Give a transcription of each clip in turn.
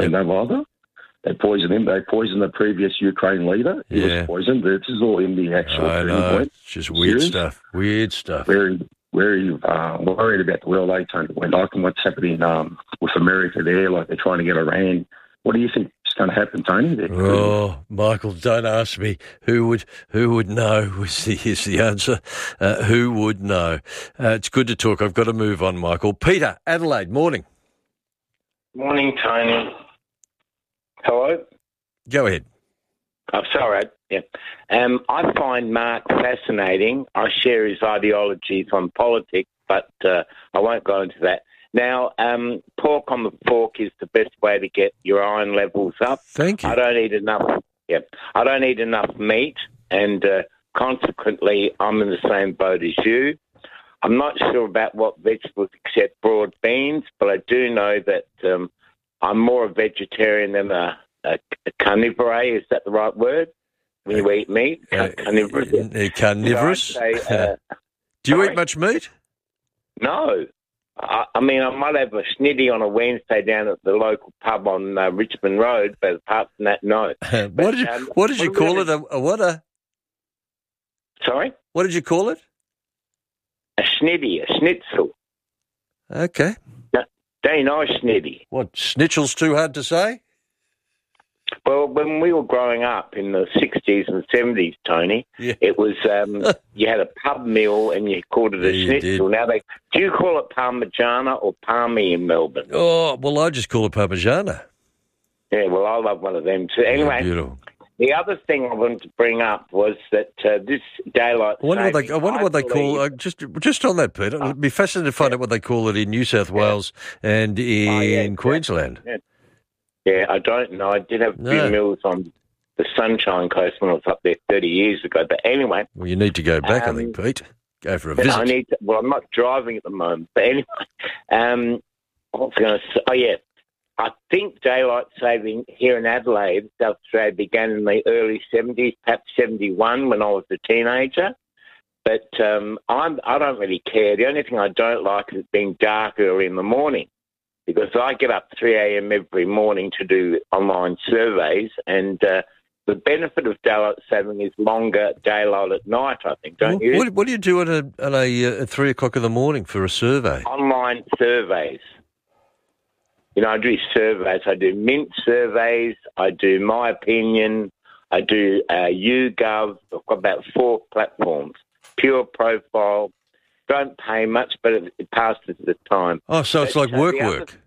went no either. They poisoned him. They poisoned the previous Ukraine leader. He was poisoned. This is all in the actual point. It's just weird stuff. Weird stuff. Very, very worried about the world, Tony? When what's happening with America there, like they're trying to get Iran. What do you think is going to happen, Tony? Oh, Michael, don't ask me. Who would know is the answer. Who would know? It's good to talk. I've got to move on, Michael. Peter, Adelaide, morning. Morning, Tony. Hello? Go ahead. I'm sorry. Yeah. I find Mark fascinating. I share his ideologies on politics, but I won't go into that. Now, pork on the fork is the best way to get your iron levels up. Thank you. I don't eat enough. Yeah, I don't eat enough meat, and consequently, I'm in the same boat as you. I'm not sure about what vegetables except broad beans, but I do know that I'm more a vegetarian than a carnivore. Is that the right word? When you eat meat? Carnivorous. Carnivorous? So do you eat much meat? No. I mean, I might have a schnitty on a Wednesday down at the local pub on Richmond Road, but apart from that, no. What did you call it? A Sorry? What did you call it? A schnitty, a schnitzel. Okay. No, don't you know a schnitty? What, schnitzel's too hard to say? Well, when we were growing up in the 60s and 70s, Tony, it was you had a pub meal and you called it a schnitzel. Now, do you call it Parmigiana or Palmy in Melbourne? Oh, well, I just call it Parmigiana. Yeah, well, I love one of them too. Anyway, the other thing I wanted to bring up was that this daylight saving... I wonder what they call... just on that, Peter, it'd be fascinating to find out what they call it in New South Wales and in Queensland. Yeah, I don't know. I did have a few meals on the Sunshine Coast when I was up there 30 years ago. But anyway... Well, you need to go back, I think, Pete. Go for a visit. I'm not driving at the moment. But anyway, what was I going to say? Oh, yeah. I think daylight saving here in Adelaide, South Australia, began in the early 70s, perhaps 71 when I was a teenager. But I don't really care. The only thing I don't like is being dark early in the morning. Because I get up 3 a.m. every morning to do online surveys, and the benefit of daylight saving is longer daylight at night, I think, don't you? What do you do at 3 o'clock in the morning for a survey? Online surveys. You know, I do surveys. I do Mint surveys. I do My Opinion. I do YouGov. I've got about 4 platforms. Pure Profile. Don't pay much, but it passes the time. Oh, so it's like work.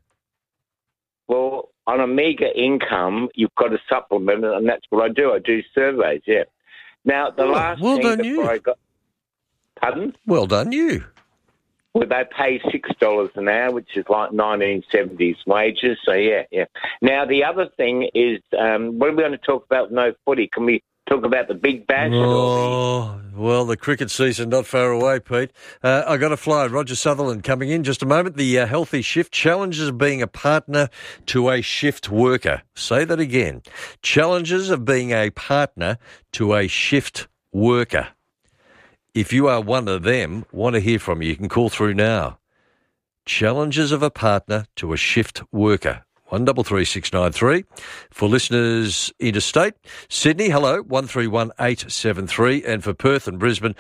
Well, on a meagre income, you've got to supplement it, and that's what I do. I do surveys, yeah. Now, the last thing before I got... Pardon? Well done, you. Well, they pay $6 an hour, which is like 1970s wages, so yeah. Now, the other thing is, what are we going to talk about? No footy. Can we talk about the Big Bash? Oh, well, the cricket season not far away, Pete. I got to fly. Roger Sutherland coming in just a moment. The healthy shift challenges of being a partner to a shift worker. Say that again. Challenges of being a partner to a shift worker. If you are one of them, want to hear from you, you can call through now. Challenges of a partner to a shift worker. 133693. For listeners interstate, Sydney, hello, 131873. And for Perth and Brisbane,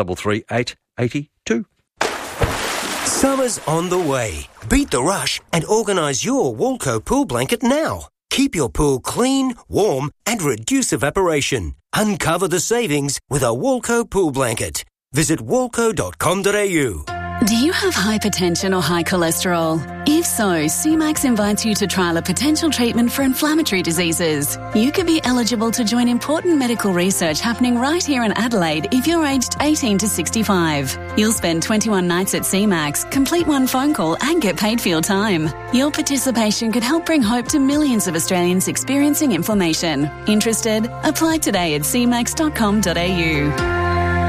133882. Summer's on the way. Beat the rush and organise your Walco pool blanket now. Keep your pool clean, warm and reduce evaporation. Uncover the savings with a Walco pool blanket. Visit walco.com.au. Do you have hypertension or high cholesterol? If so, CMAX invites you to trial a potential treatment for inflammatory diseases. You could be eligible to join important medical research happening right here in Adelaide if you're aged 18 to 65. You'll spend 21 nights at CMAX, complete one phone call and get paid for your time. Your participation could help bring hope to millions of Australians experiencing inflammation. Interested? Apply today at cmax.com.au.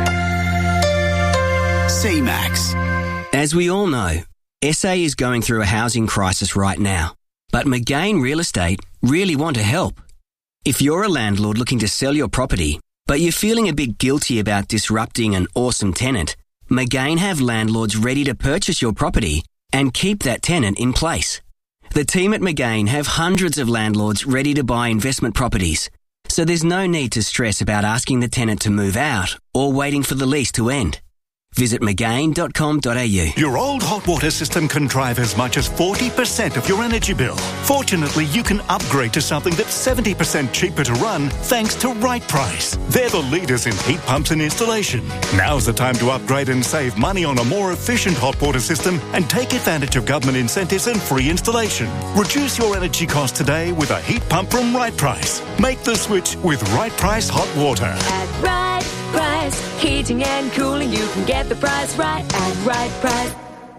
CMAX. As we all know, SA is going through a housing crisis right now, but McGain Real Estate really want to help. If you're a landlord looking to sell your property, but you're feeling a bit guilty about disrupting an awesome tenant, McGain have landlords ready to purchase your property and keep that tenant in place. The team at McGain have hundreds of landlords ready to buy investment properties, so there's no need to stress about asking the tenant to move out or waiting for the lease to end. Visit mcgain.com.au. Your old hot water system can drive as much as 40% of your energy bill. Fortunately, you can upgrade to something that's 70% cheaper to run thanks to Right Price. They're the leaders in heat pumps and installation. Now's the time to upgrade and save money on a more efficient hot water system and take advantage of government incentives and free installation. Reduce your energy cost today with a heat pump from Right Price. Make the switch with Right Price Hot Water. At Right Price, heating and cooling, you can get the price right at Right Price.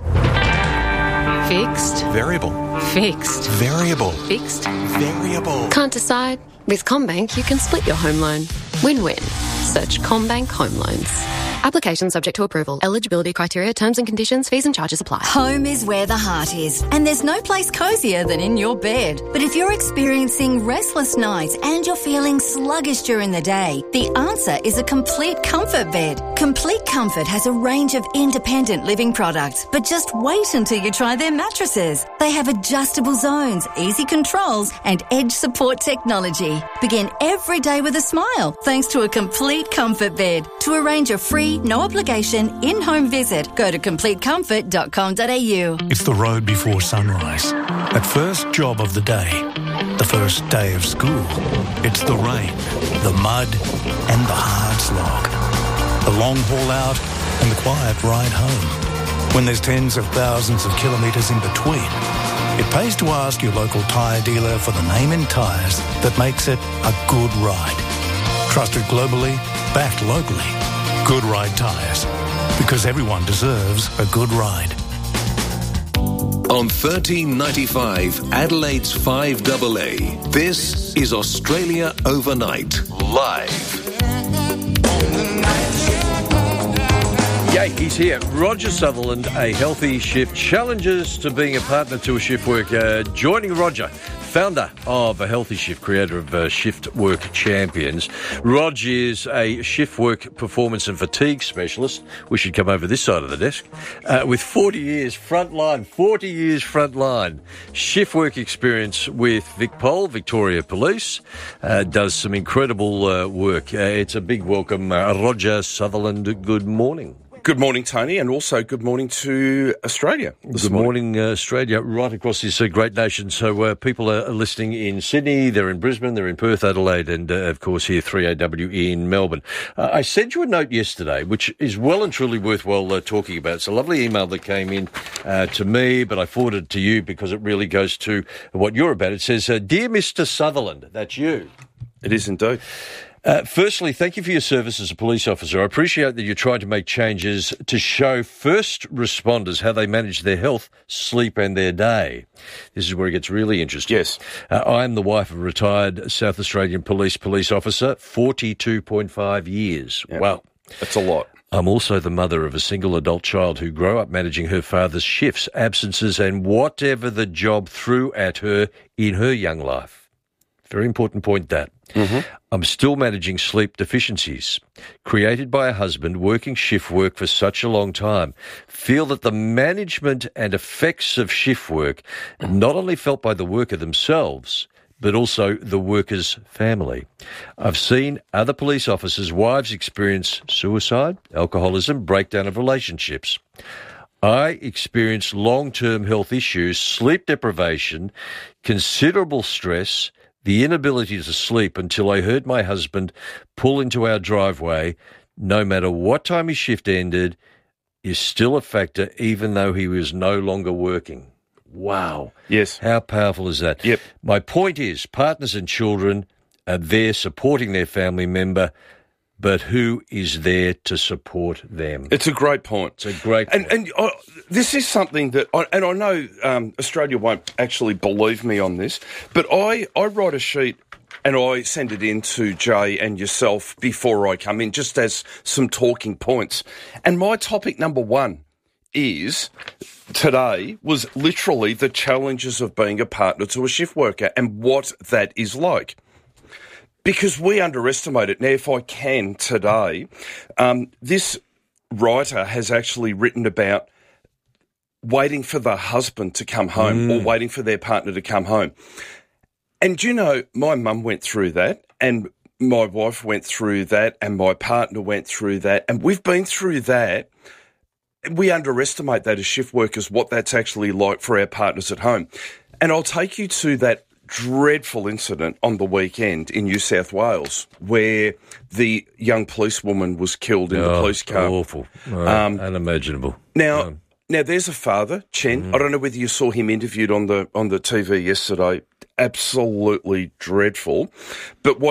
Fixed. Variable. Fixed. Variable. Fixed. Variable. Can't decide? With CommBank, you can split your home loan. Win-win. Search CommBank Home Loans. Application subject to approval. Eligibility criteria, terms and conditions, fees and charges apply. Home is where the heart is, and there's no place cozier than in your bed. But if you're experiencing restless nights and you're feeling sluggish during the day, the answer is a Complete Comfort bed. Complete Comfort has a range of independent living products, but just wait until you try their mattresses. They have adjustable zones, easy controls, and edge support technology. Begin every day with a smile thanks to a Complete Comfort bed. To arrange a free, no obligation, in-home visit, go to completecomfort.com.au. It's the road before sunrise. That first job of the day. The first day of school. It's the rain, the mud, and the hard slog. The long haul out and the quiet ride home. When there's tens of thousands of kilometres in between, it pays to ask your local tyre dealer for the name in tyres that makes it a good ride. Trusted globally, backed locally. Good Ride Tyres. Because everyone deserves a good ride. On 1395 Adelaide's 5AA, this is Australia Overnight, live. Yay, he's here. Roger Sutherland, a healthy shift, challenges to being a partner to a shift worker. Joining Roger, founder of A Healthy Shift, creator of Shift Work Champions. Rog is a shift work performance and fatigue specialist. We should come over this side of the desk. With 40 years frontline shift work experience with VicPol, Victoria Police. Does some incredible work. It's a big welcome. Roger Sutherland, good morning. Good morning, Tony, and also good morning to Australia. Good morning, Australia, right across this great nation. So people are listening in Sydney, they're in Brisbane, they're in Perth, Adelaide, and, of course, here 3AW in Melbourne. I sent you a note yesterday, which is well and truly worthwhile talking about. It's a lovely email that came in to me, but I forwarded it to you because it really goes to what you're about. It says, Dear Mr. Sutherland, that's you. It is indeed. Firstly, thank you for your service as a police officer. I appreciate that you're trying to make changes to show first responders how they manage their health, sleep and their day. This is where it gets really interesting. Yes. I am the wife of a retired South Australian police officer, 42.5 years. Yep. Wow. That's a lot. I'm also the mother of a single adult child who grew up managing her father's shifts, absences and whatever the job threw at her in her young life. Very important point, that. Mm-hmm. I'm still managing sleep deficiencies. Created by a husband working shift work for such a long time. Feel that the management and effects of shift work are not only felt by the worker themselves, but also the worker's family. I've seen other police officers' wives experience suicide, alcoholism, breakdown of relationships. I experienced long-term health issues, sleep deprivation, considerable stress, the inability to sleep until I heard my husband pull into our driveway. No matter what time his shift ended, is still a factor even though he was no longer working. Wow. Yes. How powerful is that? Yep. My point is, partners and children are there supporting their family member, but who is there to support them? It's a great point. It's a great point. And this is something that, I know Australia won't actually believe me on this, but I write a sheet and I send it in to Jay and yourself before I come in, just as some talking points. And my topic number one today was literally the challenges of being a partner to a shift worker and what that is like. Because we underestimate it. Now, if I can today, this writer has actually written about waiting for the husband to come home or waiting for their partner to come home. And, you know, my mum went through that, and my wife went through that, and my partner went through that, and we've been through that. We underestimate that as shift workers, what that's actually like for our partners at home. And I'll take you to that dreadful incident on the weekend in New South Wales where the young policewoman was killed in the police car. Awful. Unimaginable. Now, there's a father, Chen. I don't know whether you saw him interviewed on the TV yesterday. Absolutely dreadful. But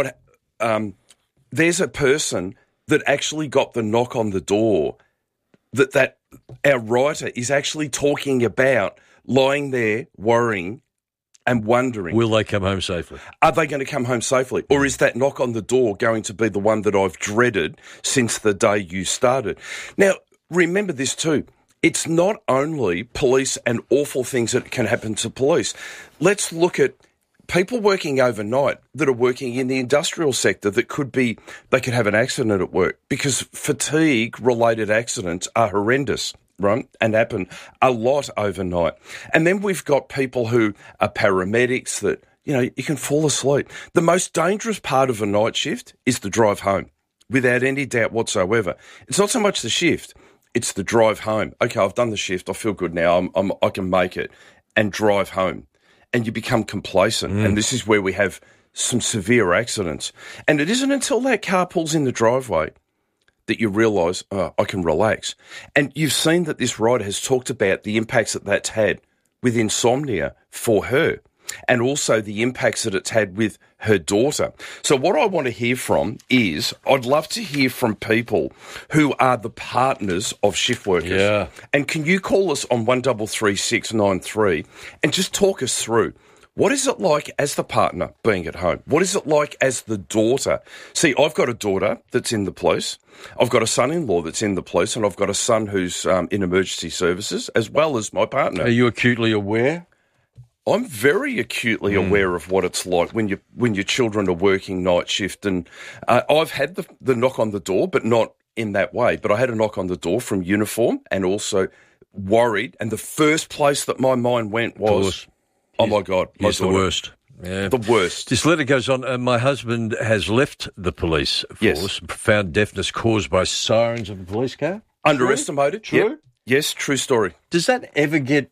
there's a person that actually got the knock on the door that our writer is actually talking about, lying there worrying and wondering, will they come home safely? Are they going to come home safely? Or is that knock on the door going to be the one that I've dreaded since the day you started? Now, remember this too. It's not only police and awful things that can happen to police. Let's look at people working overnight that are working in the industrial sector they could have an accident at work because fatigue-related accidents are horrendous, right, and happen a lot overnight. And then we've got people who are paramedics that, you know, you can fall asleep. The most dangerous part of a night shift is the drive home, without any doubt whatsoever. It's not so much the shift, it's the drive home. Okay, I've done the shift, I feel good now, I can make it, and drive home. And you become complacent. And this is where we have some severe accidents. And it isn't until that car pulls in the driveway that you realise, I can relax. And you've seen that this rider has talked about the impacts that that's had with insomnia for her, and also the impacts that it's had with her daughter. So what I want to hear from is, I'd love to hear from people who are the partners of shift workers. Yeah. And can you call us on 133693 and just talk us through, what is it like as the partner being at home? What is it like as the daughter? See, I've got a daughter that's in the police. I've got a son-in-law that's in the police, and I've got a son who's in emergency services, as well as my partner. Are you acutely aware? I'm very acutely aware of what it's like when your children are working night shift. And I've had the knock on the door, but not in that way. But I had a knock on the door from uniform, and also worried. And the first place that my mind went was, oh my God, my He's the worst. Yeah. The worst. This letter goes on. My husband has left the police force. Profound deafness caused by sirens of a police car. Underestimated. True? Yep. Yes, true story. Does that ever get,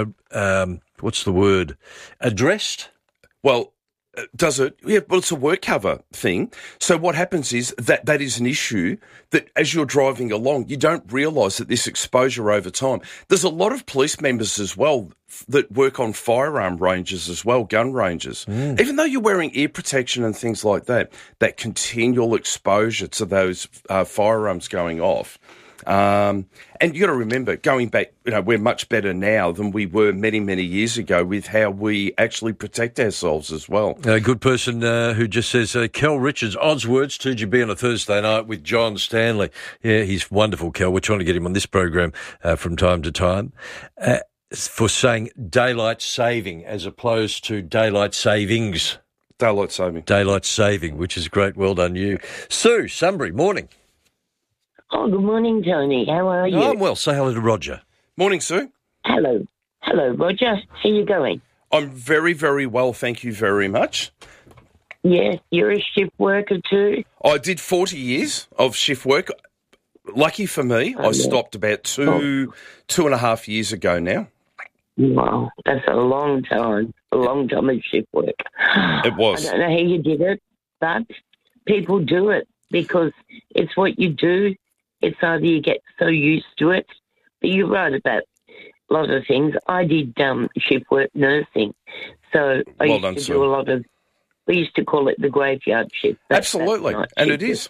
what's the word, addressed? Well, does it? Yeah, well, it's a work cover thing. So what happens is that is an issue that as you're driving along, you don't realise that this exposure over time. There's a lot of police members as well that work on firearm ranges as well, gun ranges. Even though you're wearing ear protection and things like that, that continual exposure to those firearms going off. And you got to remember, going back, we're much better now than we were many, many years ago with how we actually protect ourselves as well. A good person who just says, Kel Richards, odds words, 2GB on a Thursday night with John Stanley. Yeah, he's wonderful, Kel. We're trying to get him on this program from time to time. For saying daylight saving as opposed to daylight savings. Daylight saving. Daylight saving, which is great. Well done, you. Sue, Sunbury, morning. Oh, good morning, Tony. How are you? Oh, I'm well. Say hello to Roger. Morning, Sue. Hello. Hello, Roger. How you going? I'm very, very well, thank you very much. Yeah, you're a shift worker too? I did 40 years of shift work. Lucky for me, I stopped about two and a half years ago now. Wow, that's a long time. A long time of shift work. It was. I don't know how you did it, but people do it because it's what you do. It's either you get so used to it, but you're right about a lot of things. I did shift work nursing, so I used to do a lot of, we used to call it the graveyard shift. Absolutely, and it is.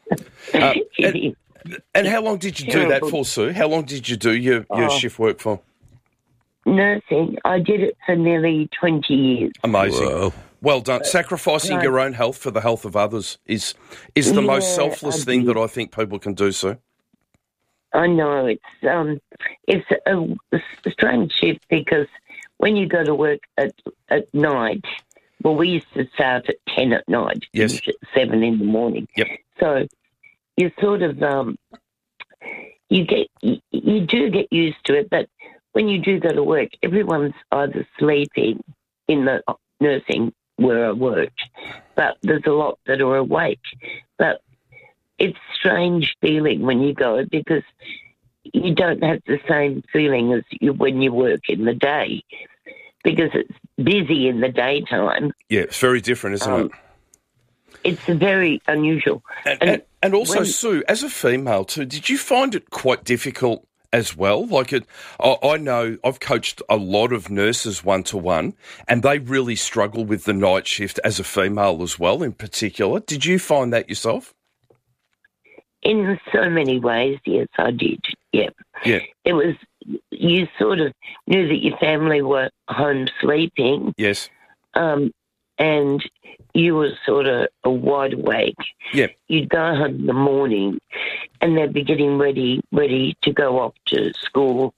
And how long did you do that for, Sue? How long did you do your shift work for? Nursing, I did it for nearly 20 years. Amazing. Whoa. Well done. Sacrificing your own health for the health of others is the most selfless thing that I think people can do, Sue. I know. It's a strange shift because when you go to work at night, well, we used to start at 10 at night, finish at 7 in the morning. Yep. So you sort of, you do get used to it, but when you do go to work, everyone's either sleeping in the nursing where I worked, but there's a lot that are awake. But it's a strange feeling when you go because you don't have the same feeling as when you work in the day because it's busy in the daytime. Yeah, it's very different, isn't it? It's very unusual. And also, Sue, as a female too, did you find it quite difficult as well? I know I've coached a lot of nurses one-to-one, and they really struggle with the night shift as a female as well, in particular. Did you find that yourself? In so many ways, yes, I did. Yep. Yeah. It was, you sort of knew that your family were home sleeping. Yes. And you were sort of wide awake. Yeah. You'd go home in the morning and they'd be getting ready to go off to school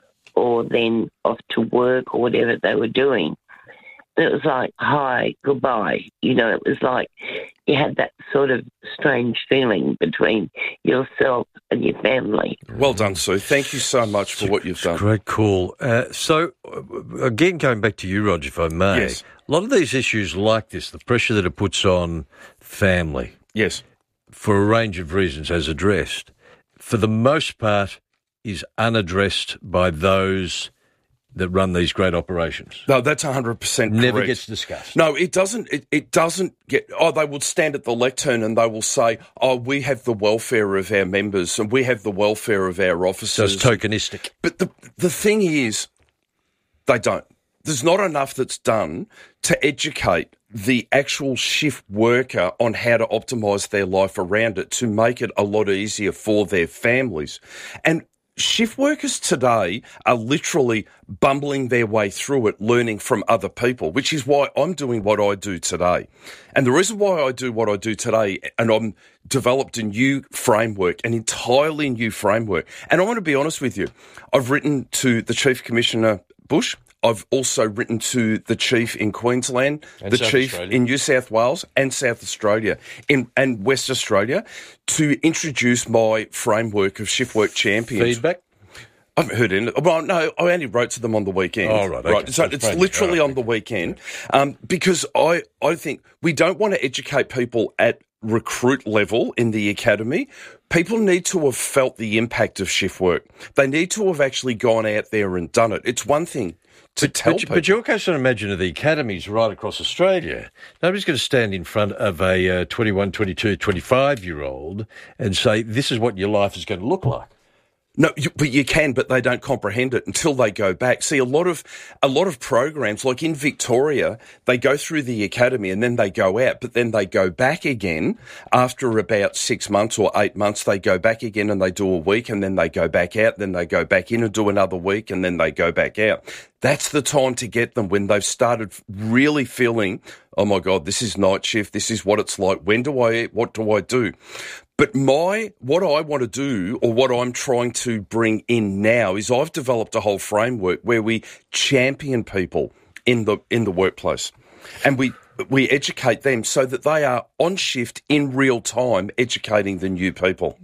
or then off to work or whatever they were doing. And it was like, hi, goodbye. You know, it was like you had that sort of strange feeling between yourself and your family. Well done, Sue. Thank you so much for what you've done. Great call. So, again, going back to you, Roger, if I may, yes. A lot of these issues like this, the pressure that it puts on family, yes, for a range of reasons, as addressed, for the most part, is unaddressed by those that run these great operations. No, that's 100% correct. Never gets discussed. No, it doesn't. It doesn't get. Oh, they will stand at the lectern and they will say, "Oh, we have the welfare of our members and we have the welfare of our officers." So it's tokenistic. But the thing is, they don't. There's not enough that's done to educate the actual shift worker on how to optimise their life around it to make it a lot easier for their families. And shift workers today are literally bumbling their way through it, learning from other people, which is why I'm doing what I do today. And the reason why I do what I do today, and I'm developed a new framework, an entirely new framework. And I want to be honest with you, I've written to the Chief Commissioner Bush. I've also written to the Chief in Queensland, and the South Chief Australia. in New South Wales and South Australia and West Australia to introduce my framework of shift work champions. Feedback? I haven't heard any. Well, no, I only wrote to them on the weekend. Oh, right. Okay. So it's literally on the weekend because I think we don't want to educate people at recruit level in the academy. People need to have felt the impact of shift work. They need to have actually gone out there and done it. It's one thing to tell people. But your case, I imagine, of the academies right across Australia, nobody's going to stand in front of a 21, 22, 25-year-old and say, this is what your life is going to look like. No, but you can, but they don't comprehend it until they go back. See, a lot of programs, like in Victoria, they go through the academy and then they go out, but then they go back again after about 6 months or 8 months. They go back again and they do a week, and then they go back out, then they go back in and do another week, and then they go back out. That's the time to get them when they've started really feeling, oh my God, this is night shift. This is what it's like. What do I do? But what I want to do, or what I'm trying to bring in now, is I've developed a whole framework where we champion people in the workplace, and we educate them so that they are on shift in real time, educating the new people.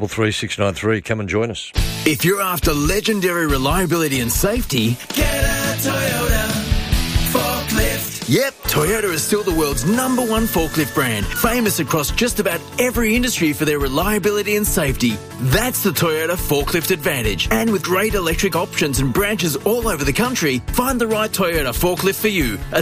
133693, come and join us. If you're after legendary reliability and safety, get a Toyota forklift. Yep, Toyota is still the world's #1 forklift brand, famous across just about every industry for their reliability and safety. That's the Toyota Forklift Advantage. And with great electric options and branches all over the country, find the right Toyota forklift for you at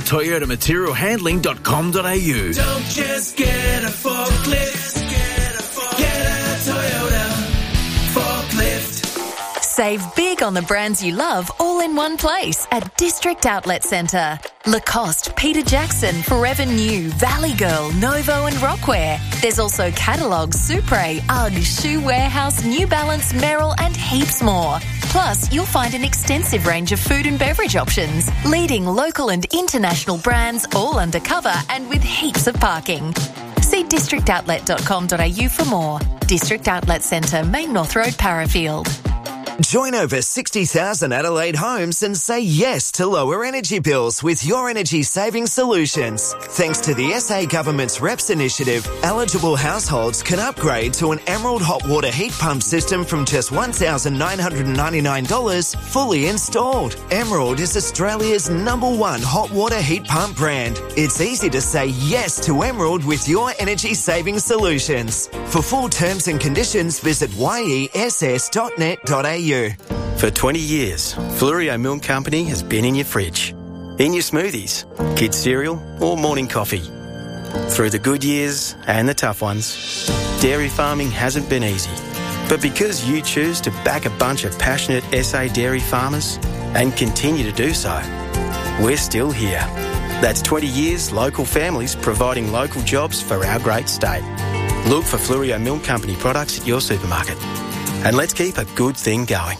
toyotamaterialhandling.com.au. Don't just get a forklift, get a Toyota forklift. Save big on the brands you love all in one place at District Outlet Centre. Lacoste, Peter Jackson, Forever New, Valley Girl, Novo and Rockwear. There's also catalogues, Supre, UGG, Shoe Warehouse, New Balance, Merrill and heaps more. Plus, you'll find an extensive range of food and beverage options. Leading local and international brands all undercover and with heaps of parking. See districtoutlet.com.au for more. District Outlet Centre, Main North Road, Parafield. Join over 60,000 Adelaide homes and say yes to lower energy bills with Your Energy Saving Solutions. Thanks to the SA Government's REPS initiative, eligible households can upgrade to an Emerald hot water heat pump system from just $1,999 fully installed. Emerald is Australia's #1 hot water heat pump brand. It's easy to say yes to Emerald with Your Energy Saving Solutions. For full terms and conditions, visit yess.net.au. For 20 years, Flurio Milk Company has been in your fridge, in your smoothies, kids' cereal or morning coffee. Through the good years and the tough ones, dairy farming hasn't been easy. But because you choose to back a bunch of passionate SA dairy farmers and continue to do so, we're still here. That's 20 years local families providing local jobs for our great state. Look for Flurio Milk Company products at your supermarket. And let's keep a good thing going.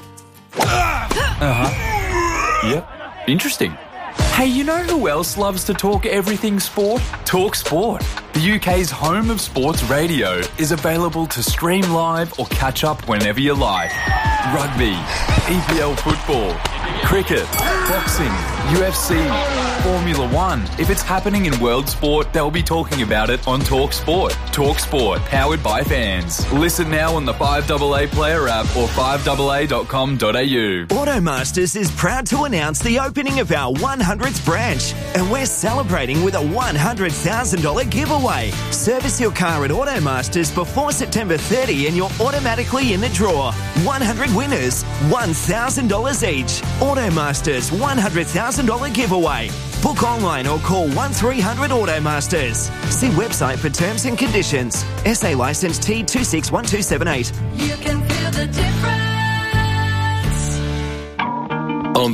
Yep. Interesting. Hey, you know who else loves to talk everything sport? Talk Sport. The UK's home of sports radio is available to stream live or catch up whenever you like. Rugby, EPL football, cricket, boxing, UFC, Formula One. If it's happening in world sport, they'll be talking about it on Talk Sport. Talk Sport, powered by fans. Listen now on the 5AA Player app or 5AA.com.au. Automasters is proud to announce the opening of our 100th branch, and we're celebrating with a $100,000 giveaway. Service your car at Automasters before September 30 and you're automatically in the draw. 100 winners, $1,000 each. Automasters $100,000 giveaway. Book online or call 1300 Automasters. See website for terms and conditions. SA licence T261278. You can feel the difference. On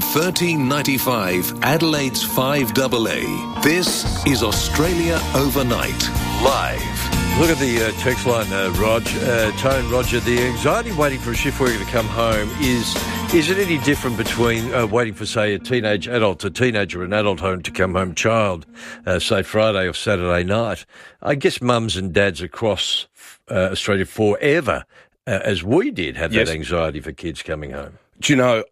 1395 Adelaide's 5AA, this is Australia Overnight, live. Look at the text line, Rog. Tone, Roger, the anxiety waiting for a shift worker to come home, is it any different between waiting for, say, a teenager or an adult home to come home child, say, Friday or Saturday night? I guess mums and dads across Australia forever, as we did, had that anxiety for kids coming home. Do you know,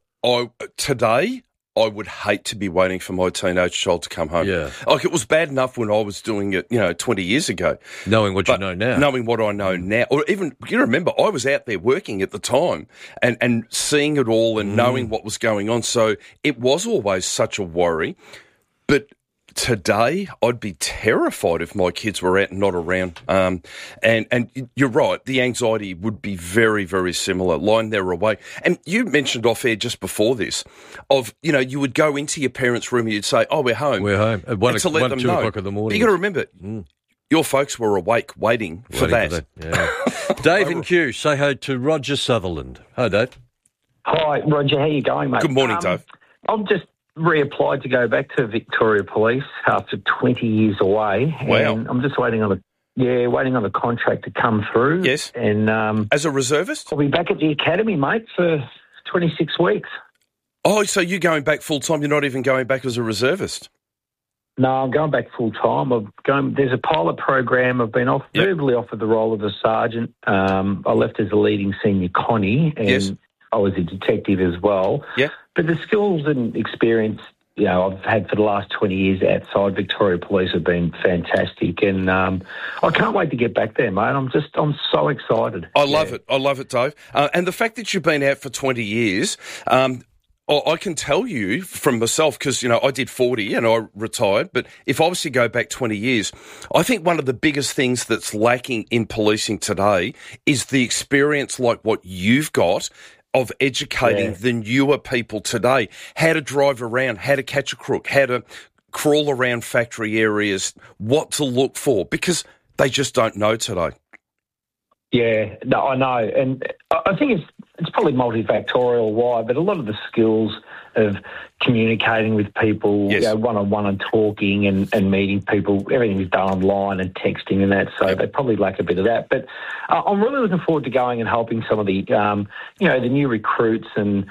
today I would hate to be waiting for my teenage child to come home. Yeah. Like, it was bad enough when I was doing it, 20 years ago. Knowing what you know now. Knowing what I know now. Or even, you remember, I was out there working at the time and seeing it all and knowing what was going on. So it was always such a worry. But today, I'd be terrified if my kids were out and not around. And you're right, the anxiety would be very, very similar, lying there awake. And you mentioned off air just before this of, you would go into your parents' room and you'd say, oh, we're home. We're home. At 1 2 o'clock in the morning. But you got to remember, your folks were awake waiting for that. Yeah. Dave and Q, say hi to Roger Sutherland. Hi, Dave. Hi, Roger. How you going, mate? Good morning, Dave. I'm just reapplied to go back to Victoria Police after 20 years away. Wow. And I'm just waiting on the contract to come through. Yes. And as a reservist? I'll be back at the academy, mate, for 26 weeks. Oh, so you're going back full-time? You're not even going back as a reservist? No, I'm going back full-time. There's a pilot program. I've been verbally offered the role of a sergeant. I left as a leading senior Connie, and I was a detective as well. Yeah. But the skills and experience, I've had for the last 20 years outside Victoria Police have been fantastic, and I can't wait to get back there, mate. I'm so excited. I love it. I love it, Dave. And the fact that you've been out for 20 years, I can tell you from myself, because, I did 40 and I retired, but if I was to go back 20 years, I think one of the biggest things that's lacking in policing today is the experience like what you've got of educating the newer people today, how to drive around, how to catch a crook, how to crawl around factory areas, what to look for, because they just don't know today. Yeah, no, I know. And I think it's probably multifactorial why, but a lot of the skills of communicating with people, one-on-one and talking and meeting people. Everything is done online and texting and that, so they probably lack a bit of that. But I'm really looking forward to going and helping some of the, the new recruits and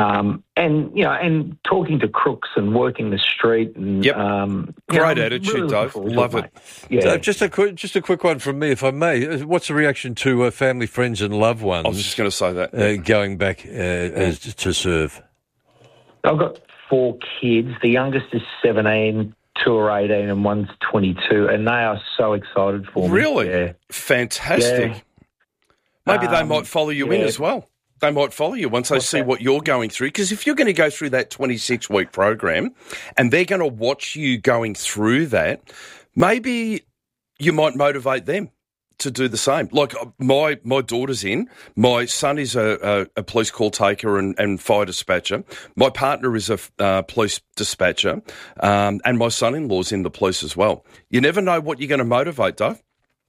talking to crooks and working the street. And great attitude, Dave. Love it. Yeah. Just a quick one from me, if I may. What's the reaction to family, friends, and loved ones? I was just going to say that going back to serve. I've got 4 kids. The youngest is 17, 2 are 18, and 1's 22, and they are so excited for me. Really? Yeah. Fantastic. Yeah. Maybe they might follow you in as well. They might follow you once they see what you're going through. Because if you're going to go through that 26-week program and they're going to watch you going through that, maybe you might motivate them to do the same. Like my daughter's in. My son is a police call taker and fire dispatcher. My partner is a police dispatcher, and my son-in-law's in the police as well. You never know what you're going to motivate, Dave.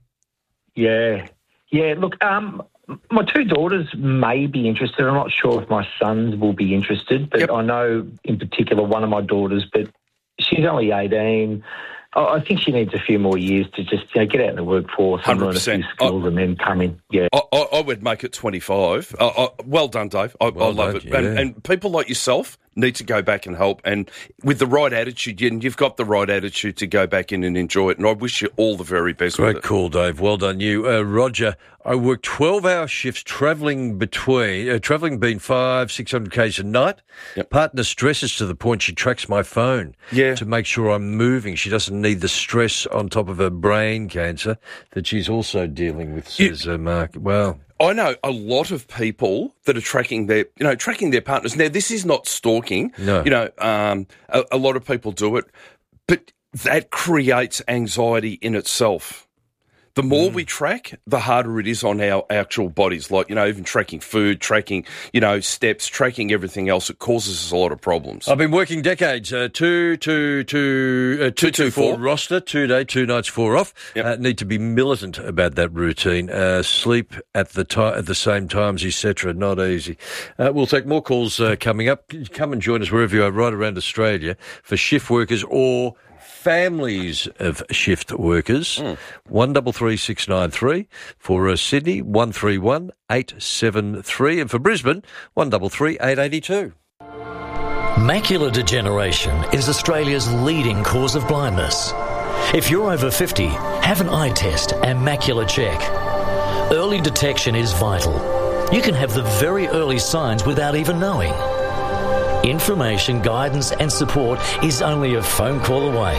Yeah. Look, my 2 daughters may be interested. I'm not sure if my sons will be interested, but I know in particular one of my daughters, but she's only 18. I think she needs a few more years to just get out in the workforce and learn a few skills and then come in. Yeah, I would make it 25. Well done, Dave. I love it. Yeah. And people like yourself need to go back and help. And with the right attitude, and you've got the right attitude to go back in and enjoy it. And I wish you all the very best. Great call, Dave. Well done, you. Roger, I work 12-hour shifts travelling between 500, 600 k's a night. Yep. Partner stresses to the point she tracks my phone to make sure I'm moving. She doesn't need the stress on top of her brain cancer that she's also dealing with, says Mark. Well, I know a lot of people that are tracking their partners. Now, this is not stalking. No. A lot of people do it, but that creates anxiety in itself. The more we track, the harder it is on our actual bodies. Like, even tracking food, tracking, steps, tracking everything else. It causes us a lot of problems. I've been working decades. 2-2-4 roster, 2 day, 2 nights, 4 off. Yep. Need to be militant about that routine. Sleep at the same times, etc. Not easy. We'll take more calls coming up. Come and join us wherever you are, right around Australia, for shift workers or families of shift workers. 133693 for Sydney, 131873, and for Brisbane, 133882. Macular degeneration is Australia's leading cause of blindness. If you're over 50, have an eye test and macular check. Early detection is vital. You can have the very early signs without even knowing. Information, guidance and support is only a phone call away.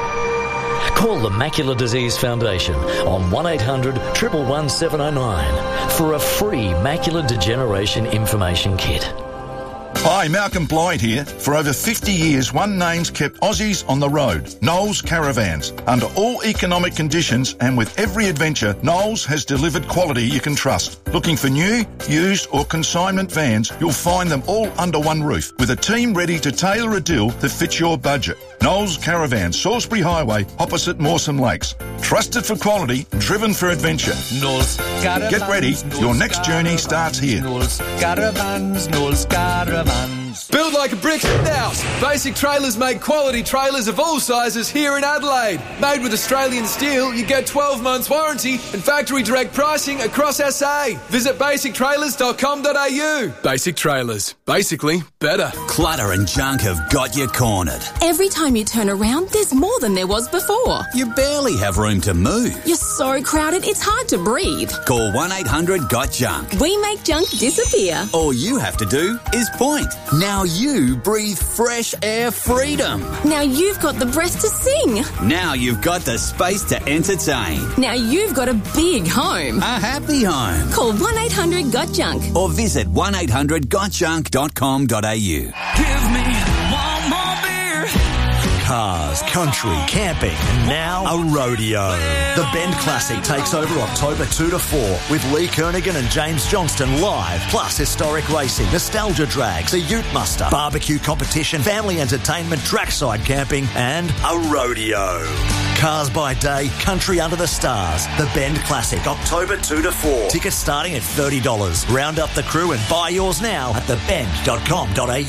Call the Macular Disease Foundation on 1800 111 709 for a free macular degeneration information kit. Hi, Malcolm Blyde here. For over 50 years, one name's kept Aussies on the road, Knowles Caravans. Under all economic conditions and with every adventure, Knowles has delivered quality you can trust. Looking for new, used or consignment vans, you'll find them all under one roof, with a team ready to tailor a deal that fits your budget. Knowles Caravans, Salisbury Highway, opposite Mawson Lakes. Trusted for quality, driven for adventure. Knowles Caravans. Get ready, your next journey starts here. Knowles Caravans, Knowles Caravans. Build like a brick house. Basic Trailers make quality trailers of all sizes here in Adelaide. Made with Australian steel, you get 12 months warranty and factory direct pricing across SA. Visit basictrailers.com.au. Basic Trailers. Basically better. Clutter and junk have got you cornered. Every time you turn around, there's more than there was before. You barely have room to move. You're so crowded, it's hard to breathe. Call 1-800-GOT-JUNK. We make junk disappear. All you have to do is point. Now you breathe fresh air freedom. Now you've got the breath to sing. Now you've got the space to entertain. Now you've got a big home. A happy home. Call 1-800-GOT-JUNK. Or visit 1-800-GOTJUNK.com.au. Give me one more beer. Cars, country, camping, and now a rodeo. The Bend Classic takes over October 2 to 4 with Lee Kernaghan and James Johnston live, plus historic racing, nostalgia drags, a ute muster, barbecue competition, family entertainment, trackside camping, and a rodeo. Cars by day, country under the stars. The Bend Classic, October 2 to 4. Tickets starting at $30. Round up the crew and buy yours now at thebend.com.au.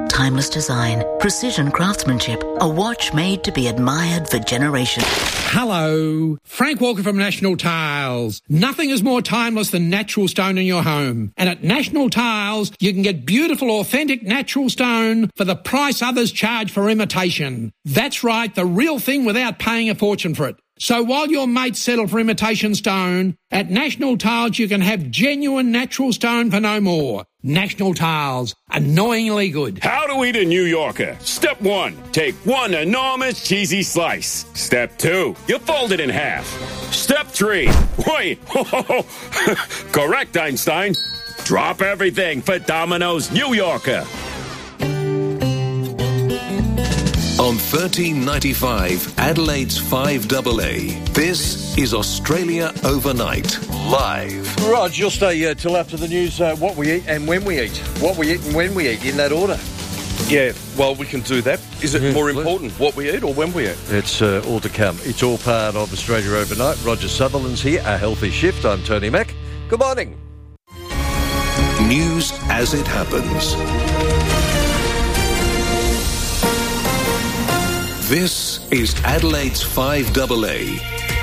Timeless design, precision craftsmanship, a watch made to be admired for generations. Hello, Frank Walker from National Tiles. Nothing is more timeless than natural stone in your home. And at National Tiles, you can get beautiful, authentic natural stone for the price others charge for imitation. That's right, the real thing without paying a fortune for it. So while your mates settle for imitation stone, at National Tiles you can have genuine natural stone for no more. National Tiles, annoyingly good. How to eat a New Yorker. Step 1, take one enormous cheesy slice. Step 2, you fold it in half. Step 3, wait, correct, Einstein. Drop everything for Domino's New Yorker. On 1395 Adelaide's 5AA, this is Australia Overnight, live. Rog, you'll stay till after the news, what we eat and when we eat. What we eat and when we eat, in that order. Yeah, well, we can do that. Is it more important what we eat or when we eat? It's all to come. It's all part of Australia Overnight. Roger Sutherland's here, A Healthy Shift. I'm Tony Mack. Good morning. News as it happens. This is Adelaide's 5AA.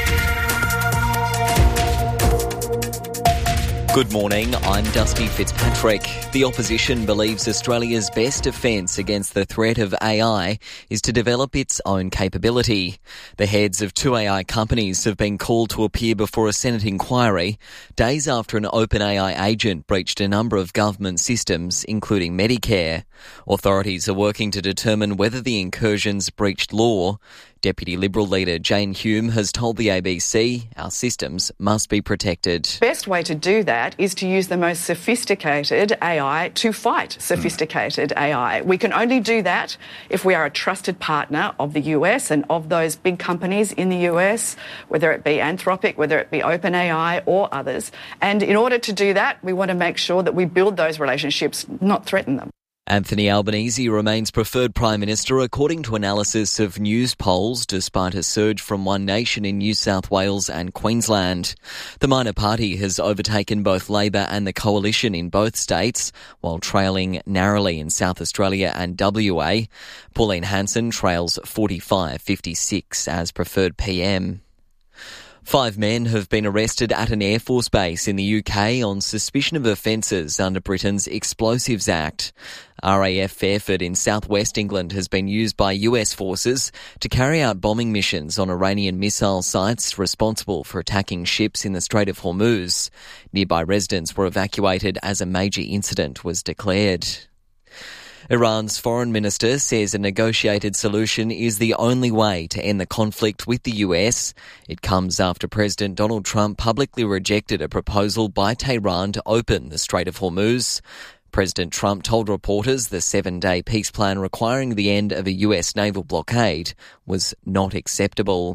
Good morning, I'm Dusty Fitzpatrick. The opposition believes Australia's best defence against the threat of AI is to develop its own capability. The heads of 2 AI companies have been called to appear before a Senate inquiry days after an OpenAI agent breached a number of government systems, including Medicare. Authorities are working to determine whether the incursions breached law. Deputy Liberal leader Jane Hume has told the ABC our systems must be protected. The best way to do that is to use the most sophisticated AI to fight sophisticated AI. We can only do that if we are a trusted partner of the US and of those big companies in the US, whether it be Anthropic, whether it be OpenAI or others. And in order to do that, we want to make sure that we build those relationships, not threaten them. Anthony Albanese remains preferred Prime Minister according to analysis of news polls, despite a surge from One Nation in New South Wales and Queensland. The minor party has overtaken both Labor and the Coalition in both states, while trailing narrowly in South Australia and WA. Pauline Hanson trails 45-56 as preferred PM. 5 men have been arrested at an Air Force base in the UK on suspicion of offences under Britain's Explosives Act. RAF Fairford in southwest England has been used by US forces to carry out bombing missions on Iranian missile sites responsible for attacking ships in the Strait of Hormuz. Nearby residents were evacuated as a major incident was declared. Iran's foreign minister says a negotiated solution is the only way to end the conflict with the US. It comes after President Donald Trump publicly rejected a proposal by Tehran to open the Strait of Hormuz. President Trump told reporters the 7-day peace plan requiring the end of a US naval blockade was not acceptable.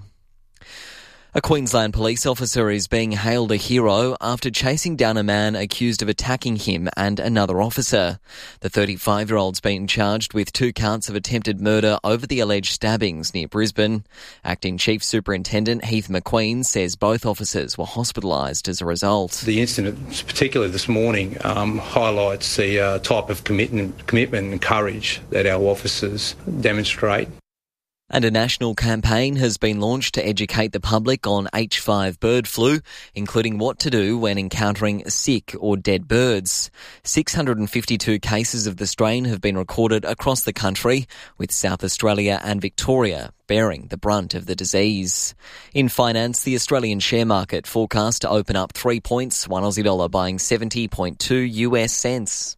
A Queensland police officer is being hailed a hero after chasing down a man accused of attacking him and another officer. The 35-year-old's been charged with 2 counts of attempted murder over the alleged stabbings near Brisbane. Acting Chief Superintendent Heath McQueen says both officers were hospitalised as a result. The incident, particularly this morning, highlights the type of commitment and courage that our officers demonstrate. And a national campaign has been launched to educate the public on H5 bird flu, including what to do when encountering sick or dead birds. 652 cases of the strain have been recorded across the country, with South Australia and Victoria bearing the brunt of the disease. In finance, the Australian share market forecast to open up 3 points, one Aussie dollar buying 70.2 US cents.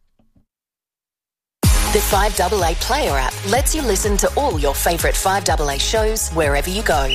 The 5AA Player app lets you listen to all your favourite 5AA shows wherever you go.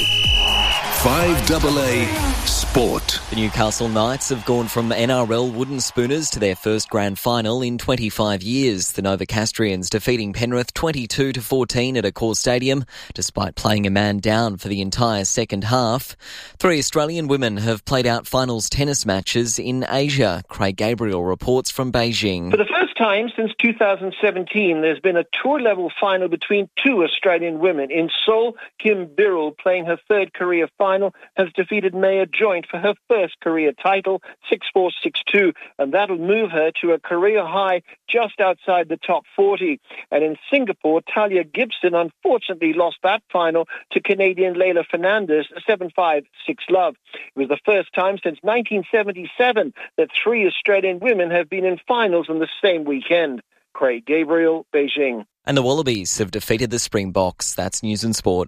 5AA Sport. The Newcastle Knights have gone from NRL wooden spooners to their first grand final in 25 years. The Novocastrians defeating Penrith 22-14 at Accor Stadium, despite playing a man down for the entire second half. 3 Australian women have played out finals tennis matches in Asia. Craig Gabriel reports from Beijing. For the first first time since 2017, there's been a tour-level final between two Australian women. In Seoul, Kim Birrell, playing her third career final, has defeated Maya Joint for her first career title, 6-4, 6-2, and that'll move her to a career high just outside the top 40. And in Singapore, Talia Gibson unfortunately lost that final to Canadian Leyla Fernandez, 7-5, 6-love. It was the first time since 1977 that three Australian women have been in finals on the same weekend. Craig Gabriel, Beijing. And the Wallabies have defeated the Springboks. That's News and Sport.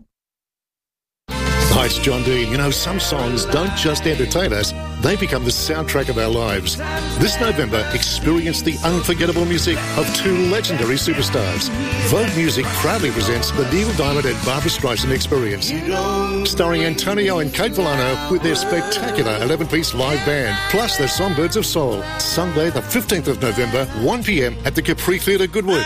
Hi, it's John Dean. You know, some songs don't just entertain us, they become the soundtrack of our lives. This November, experience the unforgettable music of two legendary superstars. Vogue Music proudly presents the Neil Diamond and Barbra Streisand Experience, starring Antonio and Kate Villano with their spectacular 11-piece live band, plus the Songbirds of Soul. Sunday, the 15th of November, 1 p.m. at the Capri Theatre, Goodwood.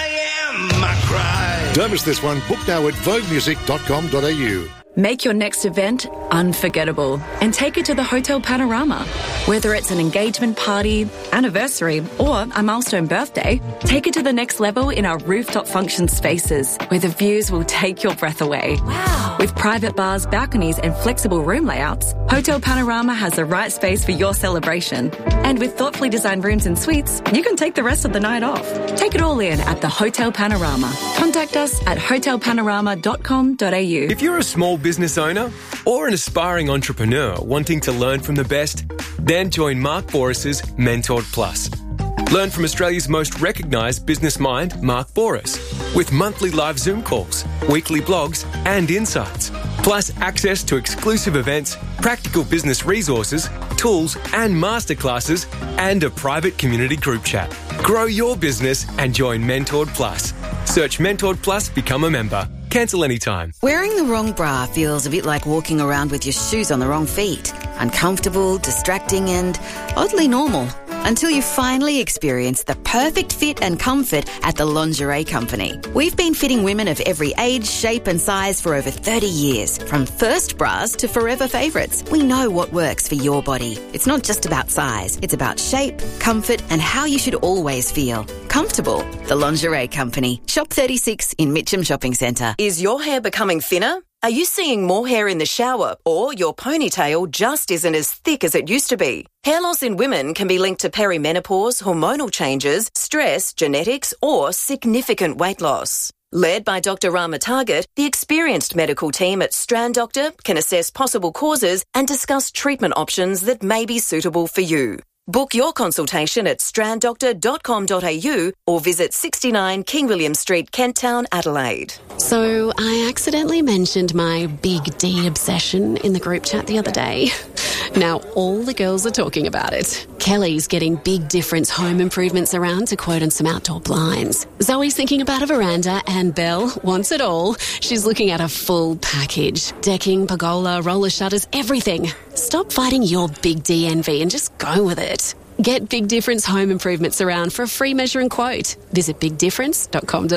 Don't miss this one. Book now at voguemusic.com.au. Make your next event unforgettable and take it to the Hotel Panorama. Whether it's an engagement party, anniversary, or a milestone birthday, take it to the next level in our rooftop function spaces, where the views will take your breath away. Wow! With private bars, balconies, and flexible room layouts, Hotel Panorama has the right space for your celebration. And with thoughtfully designed rooms and suites, you can take the rest of the night off. Take it all in at the Hotel Panorama. Contact us at hotelpanorama.com.au. If you're a small business owner or an aspiring entrepreneur wanting to learn from the best, then join Mark Boris's Mentored Plus. Learn from Australia's most recognised business mind, Mark Boris, with monthly live Zoom calls, weekly blogs and insights, plus access to exclusive events, practical business resources, tools and masterclasses, and a private community group chat. Grow your business and join Mentored Plus. Search Mentored Plus, become a member. Cancel anytime. Wearing the wrong bra feels a bit like walking around with your shoes on the wrong feet. Uncomfortable, distracting and oddly normal. Until you finally experience the perfect fit and comfort at the Lingerie Company. We've been fitting women of every age, shape and size for over 30 years. From first bras to forever favourites. We know what works for your body. It's not just about size. It's about shape, comfort and how you should always feel. Comfortable. The Lingerie Company. Shop 36 in Mitcham Shopping Centre. Is your hair becoming thinner? Are you seeing more hair in the shower, or your ponytail just isn't as thick as it used to be? Hair loss in women can be linked to perimenopause, hormonal changes, stress, genetics, or significant weight loss. Led by Dr. Rama Target, the experienced medical team at Strand Doctor can assess possible causes and discuss treatment options that may be suitable for you. Book your consultation at stranddoctor.com.au or visit 69 King William Street, Kent Town, Adelaide. So I accidentally mentioned my Big D obsession in the group chat the other day. Now all the girls are talking about it. Kelly's getting Big Difference home improvements around to quote on some outdoor blinds. Zoe's thinking about a veranda and Belle wants it all. She's looking at a full package. Decking, pergola, roller shutters, everything. Stop fighting your Big D envy and just go with it. Get Big Difference home improvements around for a free measure and quote. Visit bigdifference.com.au.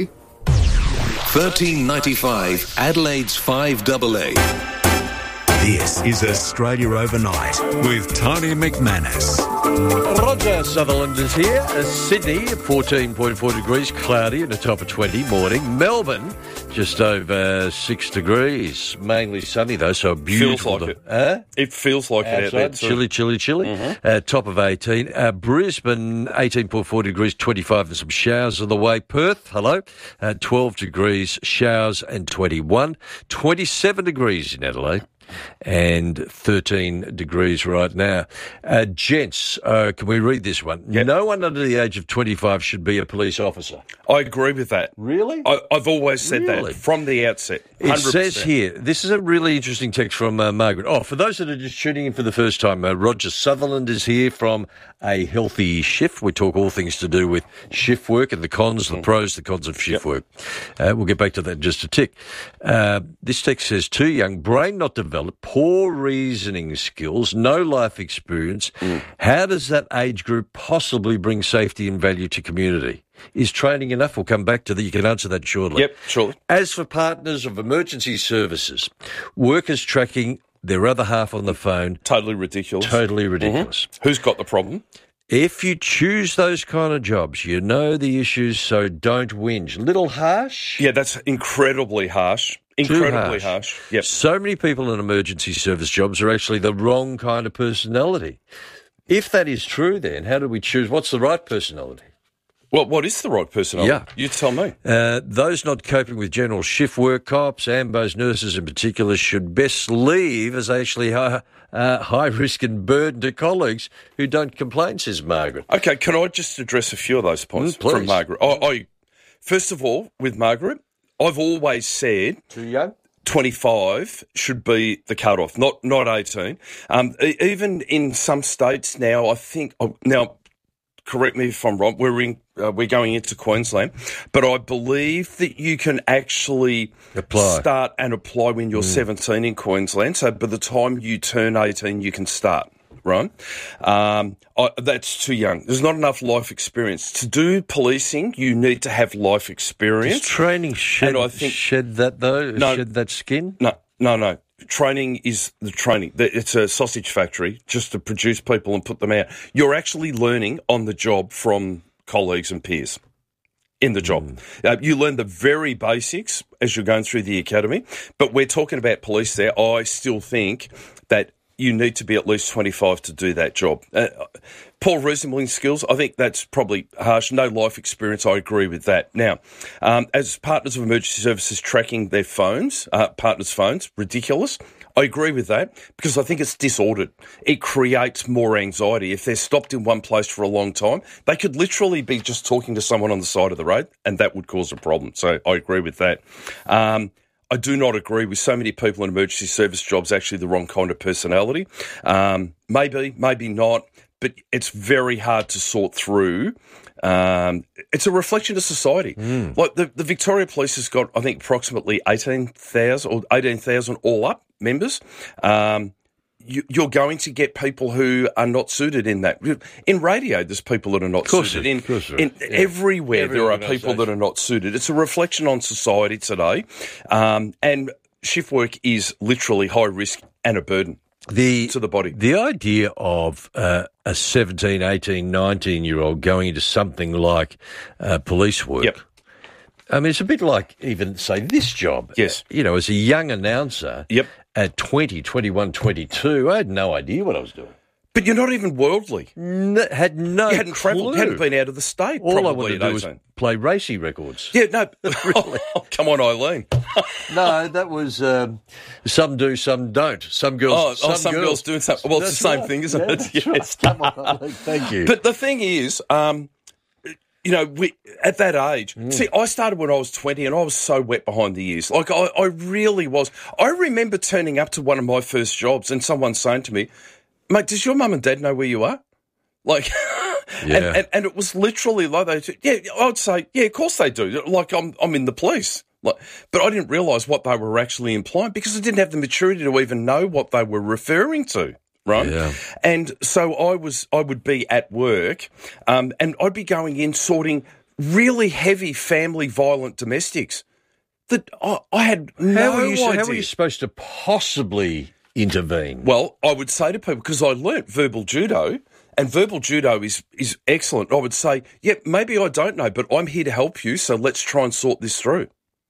1395 Adelaide's 5AA. This is Australia Overnight with Tony McManus. Roger Sutherland is here. Sydney, 14.4 degrees, cloudy and a top of 20 morning. Melbourne, just over 6 degrees, mainly sunny though, so beautiful. Feels like it. It feels like it out there too. Chilly. Mm-hmm. Top of 18. Brisbane, 18.4 degrees, 25 and some showers on the way. Perth, hello, 12 degrees, showers and 21. 27 degrees in Adelaide. And 13 degrees right now. Gents, can we read this one? Yep. No one under the age of 25 should be a police officer. I agree with that. Really? I've always said that from the outset. 100%. It says here, this is a really interesting text from Margaret. Oh, for those that are just tuning in for the first time, Roger Sutherland is here from A Healthy Shift. We talk all things to do with shift work and the cons, the pros, the cons of shift work. We'll get back to that in just a tick. This text says, too young, brain not developed, poor reasoning skills, no life experience. How does that age group possibly bring safety and value to community? Is training enough? We'll come back to that. You can answer that shortly. Yep, shortly. As for partners of emergency services, workers tracking their other half on the phone. Totally ridiculous. Totally ridiculous. Mm-hmm. Who's got the problem? If you choose those kind of jobs, you know the issues, so don't whinge. Little harsh? Yeah, that's incredibly harsh. Incredibly harsh. Yep. So many people in emergency service jobs are actually the wrong kind of personality. If that is true, then how do we choose? What's the right personality? Well, what is the right personality? Yeah. You tell me. Those not coping with general shift work, cops, AMBOs, nurses in particular, should best leave as actually high risk and burden to colleagues who don't complain, says Margaret. Okay, can I just address a few of those points from Margaret? I first of all, with Margaret, I've always said... Too young? 25 should be the cutoff, not 18. Even in some states now, I think... Now, correct me if I'm wrong, we're going into Queensland, but I believe that you can actually start and apply when you're 17 in Queensland. So by the time you turn 18, you can start, right? That's too young. There's not enough life experience. To do policing, you need to have life experience. Does training shed that, though? No, shed that skin? No. Training is the training. It's a sausage factory just to produce people and put them out. You're actually learning on the job from colleagues and peers in the job. You learn the very basics as you're going through the academy, but we're talking about police there. I still think that you need to be at least 25 to do that job. Poor reasonabling skills, I think that's probably harsh. No life experience, I agree with that. Now, as partners of emergency services tracking their phones, partners' phones, ridiculous. I agree with that because I think it's disordered. It creates more anxiety. If they're stopped in one place for a long time, they could literally be just talking to someone on the side of the road and that would cause a problem. So I agree with that. I do not agree with so many people in emergency service jobs actually the wrong kind of personality. Maybe not, but it's very hard to sort through. It's a reflection of society. Like the Victoria Police has got, I think, approximately 18,000 or 18,000 all up members. You're going to get people who are not suited in that. In radio, there's people that are not suited. Everywhere there are people that are not suited. It's a reflection on society today. And shift work is literally high risk and a burden to the body. The idea of a 17, 18, 19-year-old going into something like police work. Yep. I mean, it's a bit like even, say, this job. Yes. You know, as a young announcer at 20, 21, 22, I had no idea what I was doing. But you're not even worldly. Had no You hadn't travelled, hadn't been out of the state. All I wanted to do was play racy records. Yeah, no. Really. Come on, Eileen. No, that was some do, some don't. Some girls. Some girls doing something. Well, it's the same thing, isn't it? Yes. Right. Come on, Eileen. Thank you. But the thing is, you know, at that age, see, I started when I was 20 and I was so wet behind the ears. Like, I really was. I remember turning up to one of my first jobs and someone saying to me, mate, does your mum and dad know where you are? Like, and it was literally like I would say, yeah, of course they do. Like, I'm in the police. Like, but I didn't realise what they were actually implying because I didn't have the maturity to even know what they were referring to. Right. Yeah. And so I would be at work, and I'd be going in sorting really heavy family violent domestics that I had no idea. How were you supposed to possibly intervene? Well, I would say to people, because I learnt verbal judo, and verbal judo is excellent. I would say, yeah, maybe I don't know, but I'm here to help you, so let's try and sort this through.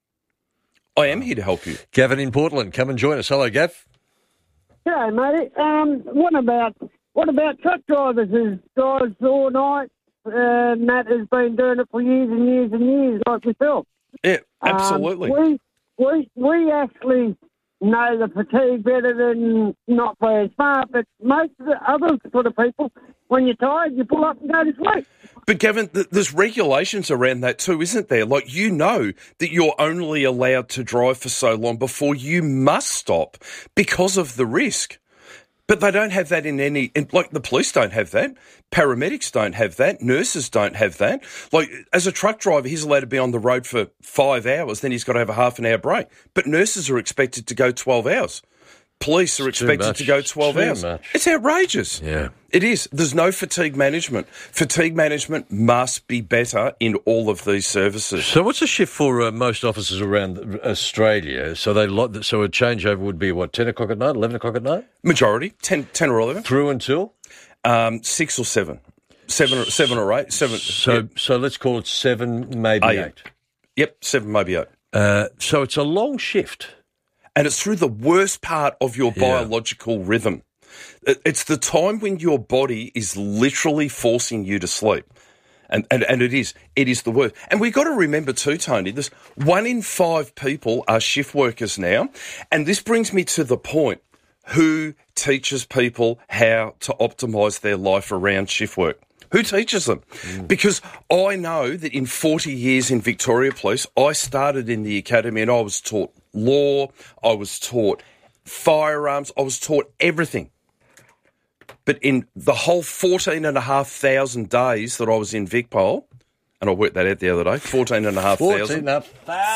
I am here to help you. Gavin in Portland, come and join us. Hello, Gav. Yeah, mate. What about truck drivers who drives all night? Matt has been doing it for years and years and years, like myself. Yeah, absolutely. We actually know the fatigue better than not very smart, but most of the other sort of people, when you're tired, you pull up and go to sleep. But Gavin, there's regulations around that too, isn't there? Like, you know that you're only allowed to drive for so long before you must stop because of the risk. But they don't have that like the police don't have that. Paramedics don't have that. Nurses don't have that. Like, as a truck driver, he's allowed to be on the road for 5 hours, then he's got to have a half an hour break. But nurses are expected to go 12 hours. Police are expected to go 12 hours. It's outrageous. Yeah. It is. There's no fatigue management. Fatigue management must be better in all of these services. So what's the shift for most officers around Australia? So a changeover would be, 10 o'clock at night, 11 o'clock at night? Majority, 10 or 11. Through until? 6 or 7. 7 or 8. 7. So let's call it 7, maybe 8. Yep, 7, maybe 8. So it's a long shift. And it's through the worst part of your biological rhythm. It's the time when your body is literally forcing you to sleep. And it is the worst. And we've got to remember too, Tony, this 1 in 5 people are shift workers now. And this brings me to the point, who teaches people how to optimise their life around shift work? Who teaches them? Because I know that in 40 years in Victoria Police, I started in the academy and I was taught law, I was taught firearms, I was taught everything. But in the whole 14,500 days that I was in VicPol, and I worked that out the other day, 14,500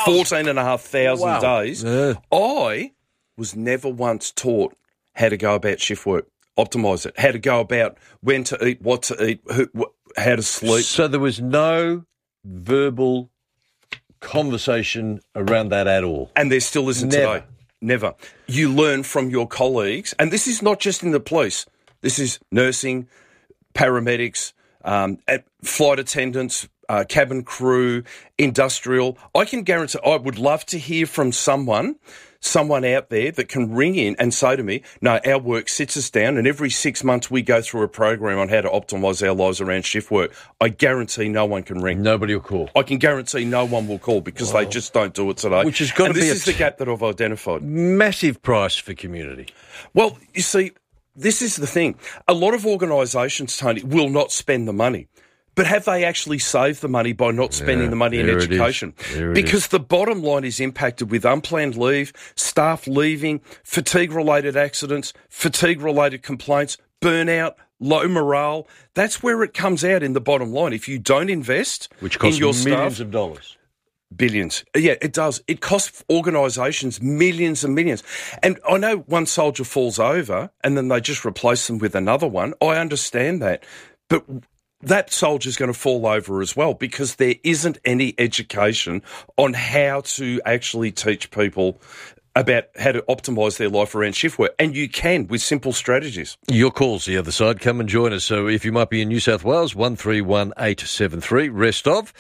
days, I was never once taught how to go about shift work, optimise it, how to go about when to eat, what to eat, how to sleep. So there was no verbal conversation around that at all? And there still isn't today. Never. You learn from your colleagues, and this is not just in the police. This is nursing, paramedics, flight attendants, cabin crew, industrial. I can guarantee, I would love to hear from someone out there that can ring in and say to me, no, our work sits us down and every 6 months we go through a program on how to optimise our lives around shift work. I guarantee no one can ring. Nobody will call. I can guarantee no one will call because they just don't do it today. Which has got to be this is the gap that I've identified. Massive price for community. Well, you see, this is the thing. A lot of organisations, Tony, will not spend the money. But have they actually saved the money by not spending the money in education? Because the bottom line is impacted with unplanned leave, staff leaving, fatigue-related accidents, fatigue-related complaints, burnout, low morale. That's where it comes out in the bottom line. If you don't invest in your staff... millions of dollars. Billions. Yeah, it does. It costs organisations millions and millions. And I know one soldier falls over and then they just replace them with another one. I understand that. But that soldier's going to fall over as well because there isn't any education on how to actually teach people about how to optimise their life around shift work. And you can with simple strategies. Your calls the other side. Come and join us. So if you might be in New South Wales, 131873. Rest of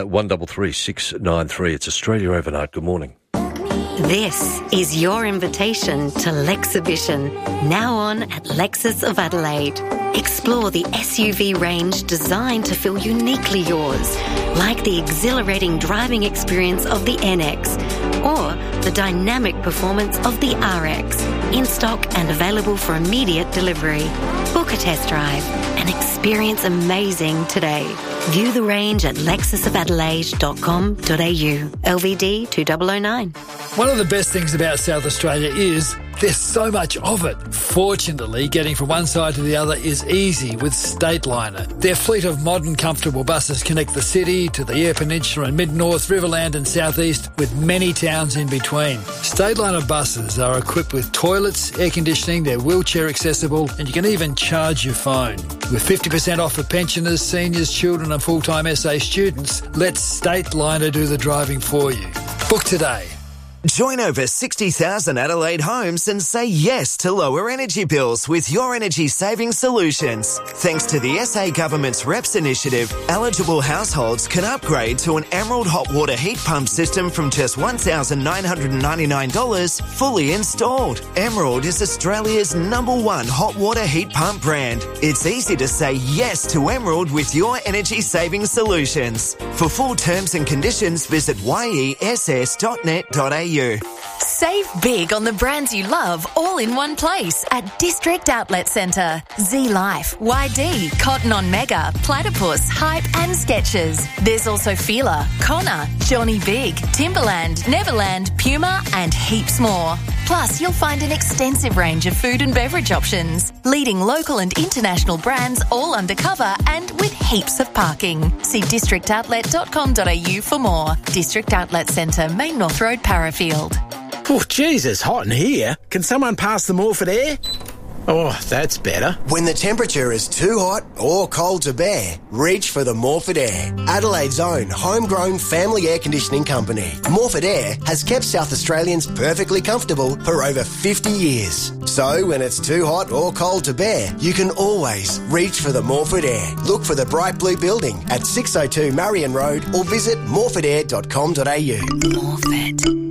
133693. It's Australia Overnight. Good morning. This is your invitation to Lexhibition, now on at Lexus of Adelaide. Explore the SUV range designed to feel uniquely yours, like the exhilarating driving experience of the NX or the dynamic performance of the RX, in stock and available for immediate delivery. Book a test drive and experience amazing today. View the range at lexusofadelaide.com.au. LVD 2009. One of the best things about South Australia is there's so much of it. Fortunately, getting from one side to the other is easy with Stateliner. Their fleet of modern, comfortable buses connect the city to the Eyre Peninsula and Mid-North, Riverland and South East, with many towns in between. Stateliner buses are equipped with toilets, air conditioning, they're wheelchair accessible, and you can even charge your phone. With 50% off for pensioners, seniors, children and full-time SA students, let Stateliner do the driving for you. Book today. Join over 60,000 Adelaide homes and say yes to lower energy bills with Your Energy Saving Solutions. Thanks to the SA Government's REPS initiative, eligible households can upgrade to an Emerald hot water heat pump system from just $1,999 fully installed. Emerald is Australia's #1 hot water heat pump brand. It's easy to say yes to Emerald with Your Energy Saving Solutions. For full terms and conditions, visit yess.net.au. Save big on the brands you love all in one place at District Outlet Centre. Z Life, YD, Cotton On Mega, Platypus, Hype and Skechers. There's also Fila, Connor, Johnny Big, Timberland, Neverland, Puma and heaps more. Plus, you'll find an extensive range of food and beverage options. Leading local and international brands all undercover and with heaps of parking. See districtoutlet.com.au for more. District Outlet Centre, Main North Road, Parafield. Oh, geez, it's hot in here. Can someone pass the Morphett air? Oh, that's better. When the temperature is too hot or cold to bear, reach for the Morford Air, Adelaide's own homegrown family air conditioning company. Morford Air has kept South Australians perfectly comfortable for over 50 years. So when it's too hot or cold to bear, you can always reach for the Morford Air. Look for the bright blue building at 602 Marion Road or visit morfordair.com.au. Morford.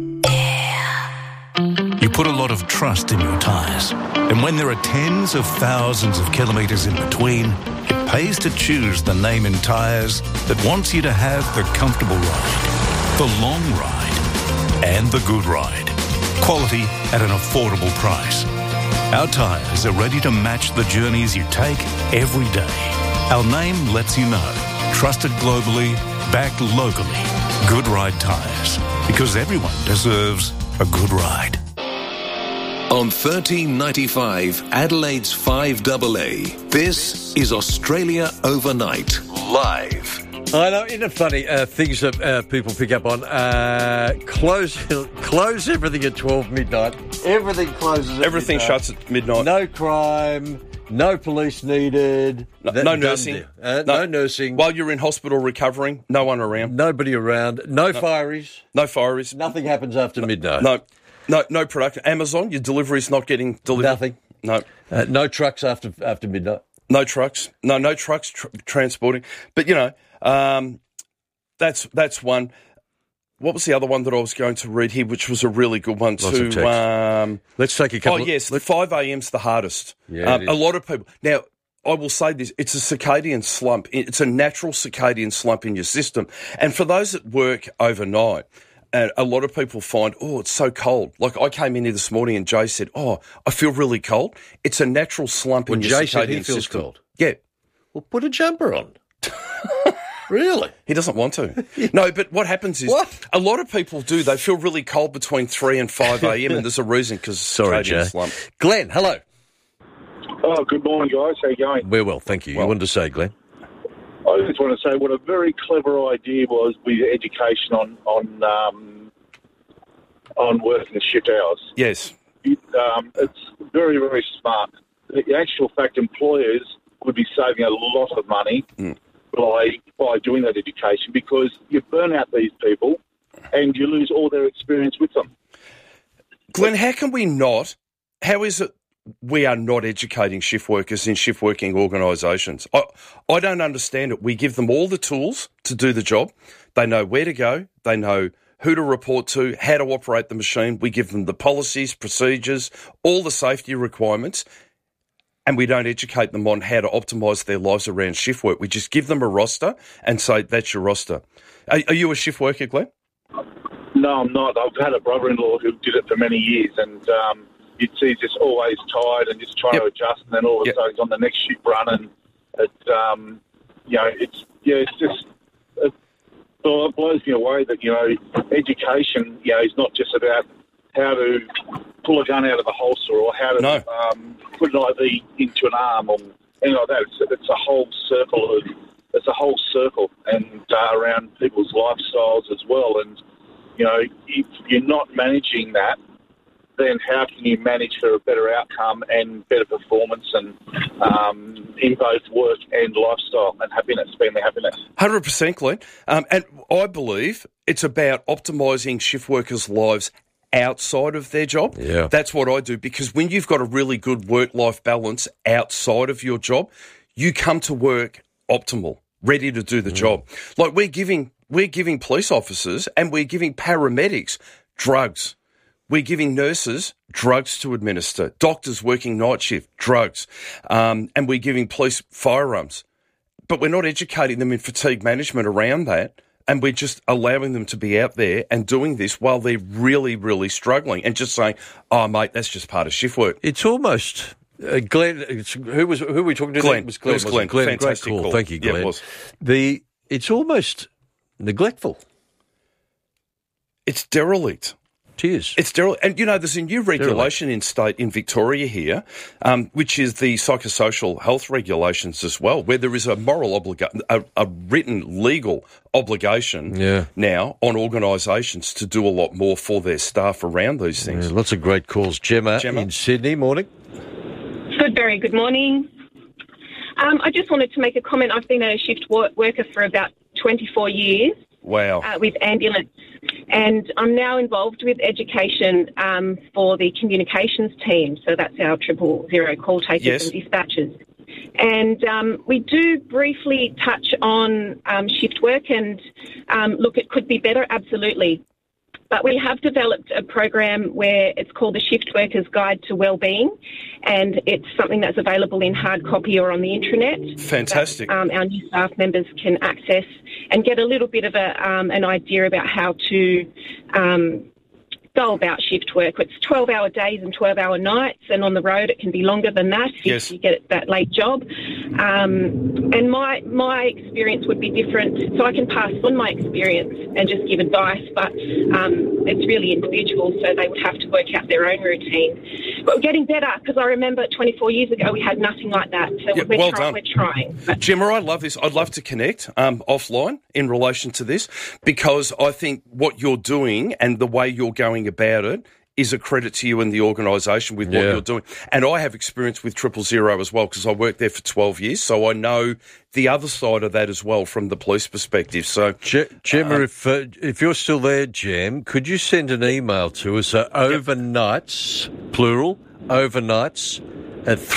You put a lot of trust in your tyres. And when there are tens of thousands of kilometres in between, it pays to choose the name in tyres that wants you to have the comfortable ride, the long ride, and the good ride. Quality at an affordable price. Our tyres are ready to match the journeys you take every day. Our name lets you know. Trusted globally, backed locally. Good Ride Tyres. Because everyone deserves a good ride. On 1395 Adelaide's 5AA, this is Australia Overnight, live. I know, isn't it funny, things that people pick up on, close everything at 12 midnight. Everything closes at Everything midnight. shuts at midnight. No crime, no police needed. No nursing. No nursing. While you're in hospital recovering, no one around. Nobody around. No fireys. No fireys. Nothing happens after midnight. No production. Amazon, your delivery's not getting delivered. Nothing. No. No trucks after midnight. No trucks. No trucks transporting. But, you know, that's one. What was the other one that I was going to read here, which was a really good one too? Let's take a couple. Oh, yes, the 5 a.m.'s the hardest. Yeah, a lot of people. Now, I will say this, it's a circadian slump. It's a natural circadian slump in your system. And for those that work overnight, and a lot of people find, it's so cold. Like I came in here this morning and Jay said, I feel really cold. It's a natural slump in your Jay circadian said he feels system. cold. Yeah. Well, put a jumper on. Really? He doesn't want to. No, but what happens is a lot of people do. They feel really cold between 3 and 5 a.m. and there's a reason because Sorry, Jay. slump. Glenn, hello. Oh, good morning, guys. How you going? We're well, thank you. You wanted to say, Glenn? I just want to say what a very clever idea was with education on working the shift hours. Yes. It's very, very smart. The actual fact, employers would be saving a lot of money by doing that education because you burn out these people and you lose all their experience with them. Glenn, how is it we are not educating shift workers in shift working organisations? I don't understand it. We give them all the tools to do the job. They know where to go. They know who to report to, how to operate the machine. We give them the policies, procedures, all the safety requirements, and we don't educate them on how to optimise their lives around shift work. We just give them a roster and say, that's your roster. Are you a shift worker, Glenn? No, I'm not. I've had a brother-in-law who did it for many years, and you'd see he's just always tired and just trying to adjust, and then all of a sudden he's on the next shift run, and it blows me away that, education, is not just about how to pull a gun out of a holster or how to put an IV into an arm or anything like that. It's a whole circle and around people's lifestyles as well. And, if you're not managing that, then how can you manage for a better outcome and better performance and in both work and lifestyle and happiness, family happiness? 100%, Glenn. And I believe it's about optimising shift workers' lives outside of their job. Yeah. That's what I do, because when you've got a really good work-life balance outside of your job, you come to work optimal, ready to do the job. Like we're giving police officers and we're giving paramedics drugs. We're giving nurses drugs to administer, doctors working night shift, drugs, and we're giving police firearms. But we're not educating them in fatigue management around that, and we're just allowing them to be out there and doing this while they're really, really struggling and just saying, oh, mate, that's just part of shift work. It's almost... Glenn, who were we talking to? Glenn. It was Glenn. It was Glenn. Glenn, Fantastic great call. call. Thank you, Glenn. Yeah, it was. It's almost neglectful. It's derelict. It is. It's derelict. And, there's a new regulation in Victoria here, which is the psychosocial health regulations as well, where there is a moral obligation, a written legal obligation now on organisations to do a lot more for their staff around these things. Yeah, lots of great calls. Gemma in Sydney, morning. Very good morning. I just wanted to make a comment. I've been a shift worker for about 24 years. Wow. With ambulance. And I'm now involved with education for the communications team. So that's our 000 call takers and dispatchers. And we do briefly touch on shift work and look, it could be better, absolutely. But we have developed a program where it's called the Shift Workers Guide to Wellbeing, and it's something that's available in hard copy or on the intranet. Fantastic. That, our new staff members can access and get a little bit of an idea about how to go about shift work. It's 12-hour days and 12-hour nights, and on the road it can be longer than that if you get that late job. And my experience would be different, so I can pass on my experience and just give advice, but it's really individual, so they would have to work out their own routine. But we're getting better, because I remember 24 years ago we had nothing like that, so we're trying. Gemma, I love this. I'd love to connect offline in relation to this, because I think what you're doing and the way you're going about it is a credit to you and the organisation with what you're doing. And I have experience with 000 as well, because I worked there for 12 years, so I know the other side of that as well from the police perspective. So, Gemma, if you're still there, Gem, could you send an email to us, overnights, plural, overnights, at